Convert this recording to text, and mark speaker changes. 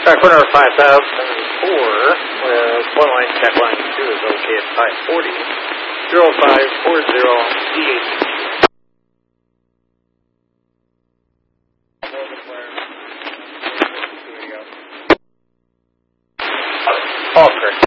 Speaker 1: Track runner 5004, one line check line 2 is okay at 540, 0540 DH. All correct.